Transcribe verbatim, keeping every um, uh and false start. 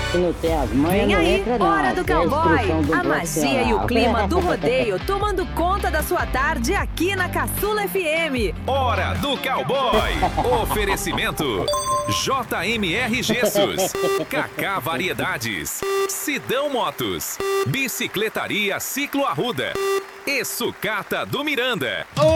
Se não tem as manhas, Vem não aí, entra, não. Hora do Aqui é a Cowboy. instrução do A magia e o profissional. clima do rodeio tomando conta da sua tarde aqui na Caçula F M. Hora do Cowboy. Oferecimento J M R Gessos, Kaká Variedades, Sidão Motos, Bicicletaria Ciclo Arruda e Sucata do Miranda.